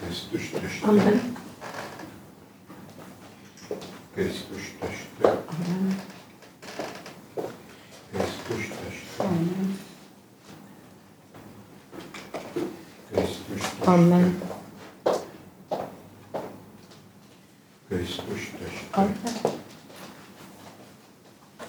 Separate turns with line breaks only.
Krisztus teste.
Amen.
Krisztus teste.
Amen.
Krisztus teste.
Amen.
Krisztus teste.
Amen.
Krisztus teste.
Amen.